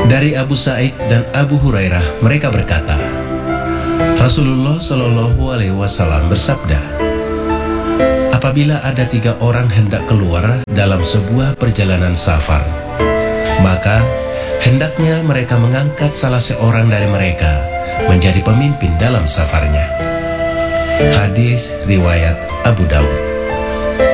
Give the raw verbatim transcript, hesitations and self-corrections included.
Dari Abu Sa'id dan Abu Hurairah mereka berkata, Rasulullah Shallallahu Alaihi Wasallam bersabda, apabila ada tiga orang hendak keluar dalam sebuah perjalanan safar, maka hendaknya mereka mengangkat salah seorang dari mereka menjadi pemimpin dalam safarnya. Hadis riwayat Abu Daud.